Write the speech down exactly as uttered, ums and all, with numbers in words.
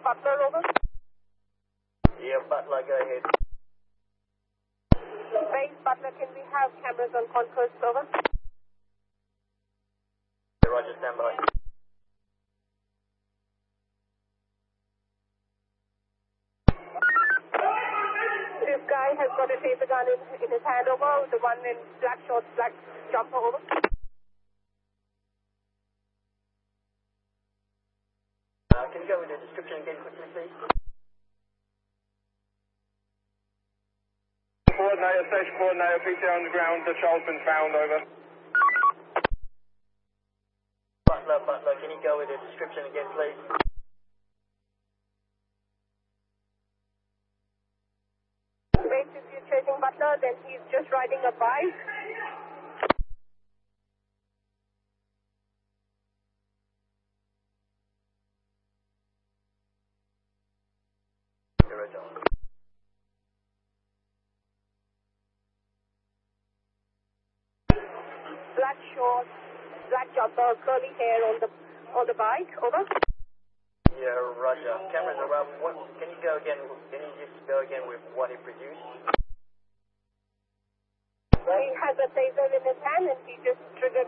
Butler, over. Yeah, Butler, go ahead. Base Butler, can we have cameras on concourse, over? Yeah, Roger, stand by. This guy has got a taser gun in, in his hand, over. The one in black shorts, black jumper, over. Uh, can you go with the description again quickly, please? Coordinator, station coordinator, P T on the ground, the child's been found, over. Butler, Butler, can you go with the description again, please? Base, if you're chasing Butler, then he's just riding a bike. Yeah, Roger. Black shorts, black jumper, curly hair on the on the bike, over. Yeah, Roger. Cameras are up. What, can you go again? Can you just go again with what he produced? He has a taser in his hand and he just triggered